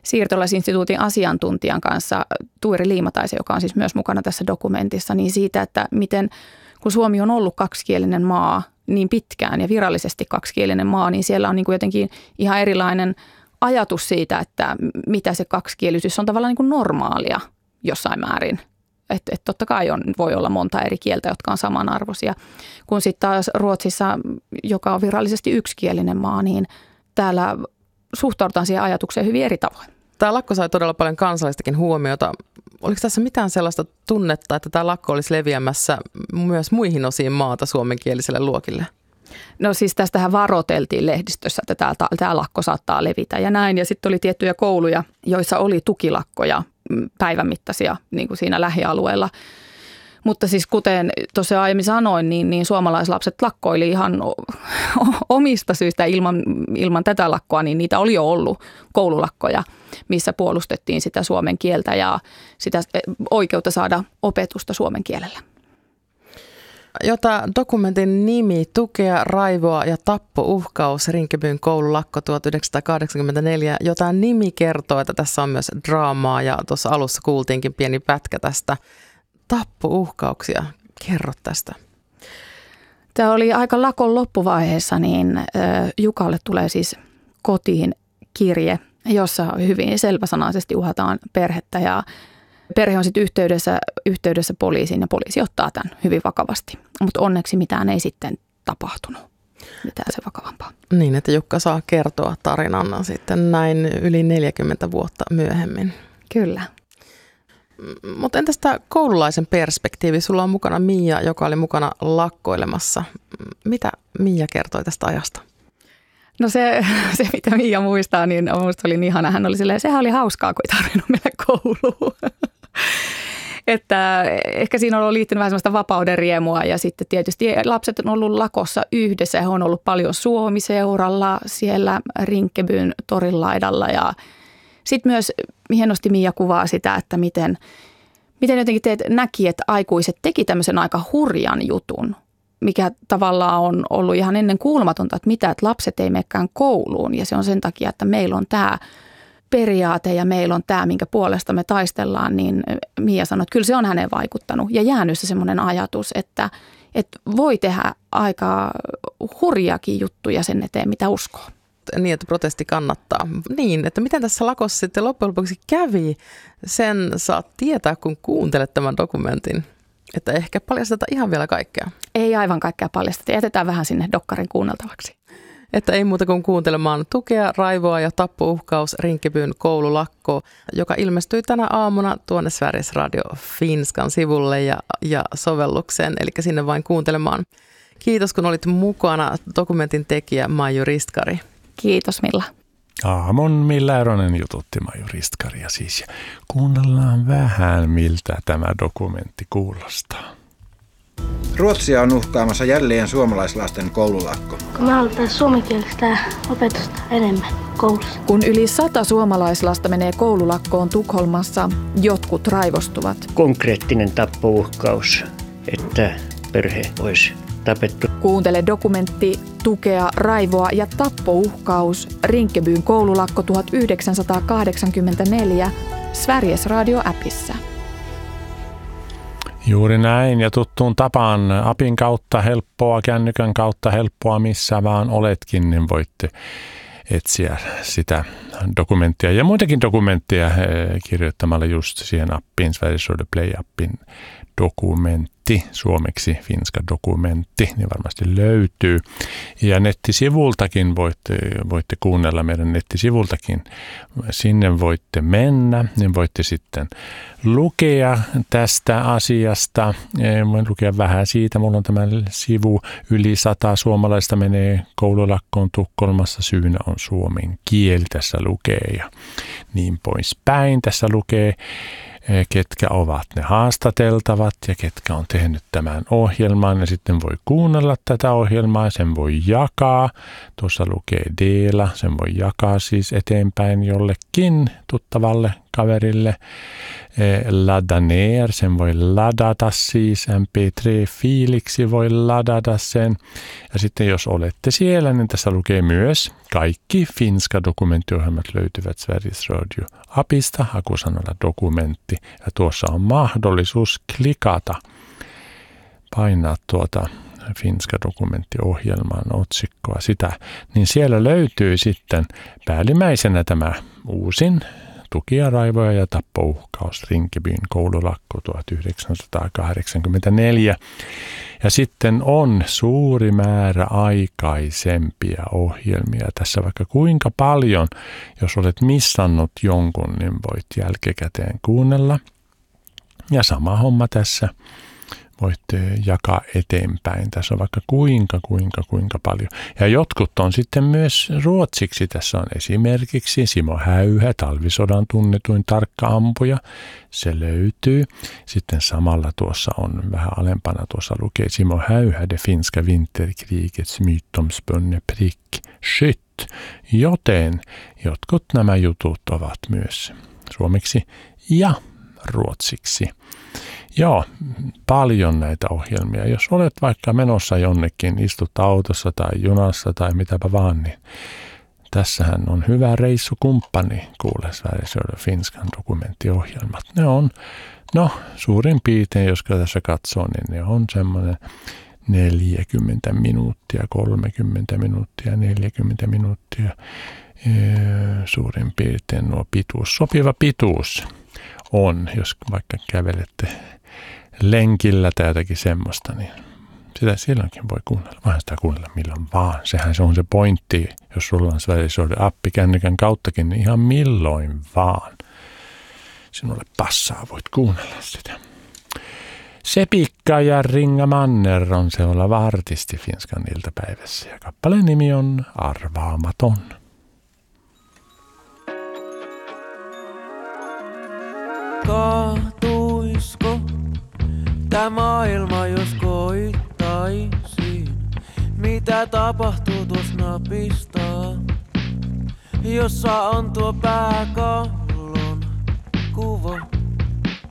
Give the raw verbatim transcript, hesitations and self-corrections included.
siirtolaisinstituutin asiantuntijan kanssa, Tuiri Liimataisen, joka on siis myös mukana tässä dokumentissa, niin siitä, että miten kun Suomi on ollut kaksikielinen maa niin pitkään ja virallisesti kaksikielinen maa, niin siellä on niin kuin jotenkin ihan erilainen ajatus siitä, että mitä se kaksikielisyys on tavallaan niin kuin normaalia jossain määrin. Että et totta kai on, voi olla monta eri kieltä, jotka on samanarvoisia. Kun sitten taas Ruotsissa, joka on virallisesti yksikielinen maa, niin täällä suhtaudutaan siihen ajatukseen hyvin eri tavoin. Tämä lakko sai todella paljon kansallistakin huomiota. Oliko tässä mitään sellaista tunnetta, että tämä lakko olisi leviämässä myös muihin osiin maata suomenkieliselle luokille? No siis tästähän varoiteltiin lehdistössä, että tämä, tämä lakko saattaa levitä ja näin. Ja sitten oli tiettyjä kouluja, joissa oli tukilakkoja päivän mittaisia niin kuin siinä lähialueella. Mutta siis kuten tuossa aiemmin sanoin, niin, niin suomalaislapset lakkoili ihan omista syistä ilman, ilman tätä lakkoa, niin niitä oli jo ollut koululakkoja, missä puolustettiin sitä suomen kieltä ja sitä oikeutta saada opetusta suomen kielellä. Jota dokumentin nimi Tukea, raivoa ja tappouhkaus, Rinkebyn koululakko tuhatyhdeksänsataakahdeksankymmentäneljä, jota nimi kertoo, että tässä on myös draamaa ja tuossa alussa kuultiinkin pieni pätkä tästä. Tappouhkauksia, kerro tästä. Tämä oli aika lakon loppuvaiheessa, niin Jukalle tulee siis kotiin kirje, jossa hyvin selväsanaisesti uhataan perhettä ja perhe on sitten yhteydessä, yhteydessä poliisiin ja poliisi ottaa tämän hyvin vakavasti, mutta onneksi mitään ei sitten tapahtunut, mitään se vakavampaa. Niin, että Jukka saa kertoa tarinan sitten näin yli neljäkymmentä vuotta myöhemmin. Kyllä. Mutta entäs tämä koululaisen perspektiivi? Sulla on mukana Mia, joka oli mukana lakkoilemassa. Mitä Mia kertoi tästä ajasta? No se, se mitä Mia muistaa, niin minusta oli niin ihana. Hän oli silleen, sehän oli hauskaa, kun ei tarvinnut mennä kouluun. Että ehkä siinä on liittynyt vähän sellaista vapauden riemua ja sitten tietysti lapset on ollut lakossa yhdessä. He on ollut paljon Suomi-seuralla siellä Rinkebyn torin laidalla ja sitten myös hienosti Mia kuvaa sitä, että miten, miten jotenkin teet näki, että aikuiset teki tämmöisen aika hurjan jutun, mikä tavallaan on ollut ihan ennen kuulumatonta, että mitä, että lapset ei menekään kouluun. Ja se on sen takia, että meillä on tämä periaate ja meillä on tämä, minkä puolesta me taistellaan, niin Mia sanoi, että kyllä se on häneen vaikuttanut. Ja jäänyt se semmoinen ajatus, että, että voi tehdä aika hurjakin juttuja sen eteen, mitä uskoo. Niin, että protesti kannattaa. Niin, että miten tässä lakossa sitten loppujen lopuksi kävi, sen saat tietää, kun kuuntelet tämän dokumentin. Että ehkä paljasteta ihan vielä kaikkea. Ei aivan kaikkea paljasteta. Jätetään vähän sinne dokkarin kuunneltavaksi. Että ei muuta kuin kuuntelemaan Tukea, raivoa ja tappouhkaus, Rinkebyn koululakko, joka ilmestyi tänä aamuna tuonne Sveriges Radio Finskan sivulle ja, ja sovellukseen. Eli sinne vain kuuntelemaan. Kiitos, kun olit mukana, dokumentin tekijä Maiju Ristkari. Kiitos Milla. Aamon Milla Eronen jututti Maiju Ristkaria siis. Ja kuunnellaan vähän, miltä tämä dokumentti kuulostaa. Ruotsia on uhkaamassa jälleen suomalaislasten koululakko. Kun me halutaan suomenkielistä opetusta enemmän koulussa. Kun yli sata suomalaislasta menee koululakkoon Tukholmassa, jotkut raivostuvat. Konkreettinen tappouhkaus, että perhe olisi tapettu. Kuuntele dokumentti Tukea, raivoa ja tappouhkaus, Rinkebyn koululakko tuhatyhdeksänsataakahdeksankymmentäneljä Sveriges Radio-appissa. Juuri näin, ja tuttuun tapaan appin kautta helppoa, kännykän kautta helppoa, missä vaan oletkin, niin voitte etsiä sitä dokumenttia ja muitakin dokumentteja kirjoittamalla just siihen appiin, Sveriges Radio Play-appin dokumentti, suomeksi Finska dokumentti, niin varmasti löytyy. Ja nettisivultakin voitte, voitte kuunnella meidän nettisivultakin. Sinne voitte mennä, niin voitte sitten lukea tästä asiasta. Voin lukea vähän siitä. Mulla on tämä sivu. Yli sata suomalaista menee koululakkoon Tukholmassa. Syynä on suomen kieli. Tässä lukee ja niin poispäin. Tässä lukee, ketkä ovat ne haastateltavat ja ketkä on tehnyt tämän ohjelman. Ja sitten voi kuunnella tätä ohjelmaa, sen voi jakaa. Tuossa lukee Deela, sen voi jakaa siis eteenpäin jollekin tuttavalle kaverille. Ladda ner, sen voi ladata siis, M P kolme fiiliksi voi ladata sen. Ja sitten jos olette siellä, niin tässä lukee myös kaikki Finska-dokumenttiohjelmat löytyvät Sveriges Radio-apista hakusanalla dokumentti. Ja tuossa on mahdollisuus klikata, painaa tuota Finska-dokumenttiohjelman otsikkoa sitä, niin siellä löytyy sitten päällimmäisenä tämä uusin Tukia, raivoja ja tappouhkaus, Rinkebyn koululakko tuhatyhdeksänsataakahdeksankymmentäneljä. Ja sitten on suuri määrä aikaisempia ohjelmia tässä vaikka kuinka paljon. Jos olet missannut jonkun, niin voit jälkikäteen kuunnella. Ja sama homma tässä. Voitte jakaa eteenpäin. Tässä on vaikka kuinka, kuinka, kuinka paljon. Ja jotkut on sitten myös ruotsiksi. Tässä on esimerkiksi Simo Häyhä, talvisodan tunnetuin tarkka ampuja. Se löytyy. Sitten samalla tuossa on vähän alempana tuossa lukee Simo Häyhä, det finska vinterkrigets mytomspunne prick skytt. Joten jotkut nämä jutut ovat myös suomeksi ja ruotsiksi. Joo, paljon näitä ohjelmia. Jos olet vaikka menossa jonnekin, istut autossa tai junassa tai mitäpä vaan, niin tässähän on hyvä reissukumppani kuule Sveriges Radio Finskan dokumenttiohjelmat. Ne on, no suurin piirtein, jos tässä katsoo, niin ne on semmoinen neljäkymmentä minuuttia, kolmekymmentä minuuttia, neljäkymmentä minuuttia. Suurin piirtein nuo pituus, sopiva pituus on, jos vaikka kävelette lenkillä tai jotakin semmoista, niin sitä silloinkin voi kuunnella. Vaan sitä kuunnella milloin vaan. Sehän se on se pointti, jos sulla on Sveriges Radio-appi kännykän kauttakin, niin ihan milloin vaan. Sinulle passaa, voit kuunnella sitä. Sepikka ja Ringa Manner on seuraava artisti Finskan iltapäivässä ja kappaleen nimi on Arvaamaton. Kaatuisko tää maailma, jos koittaisin? Mitä tapahtuu tuossa napista, jossa on tuo pääkallon kuva?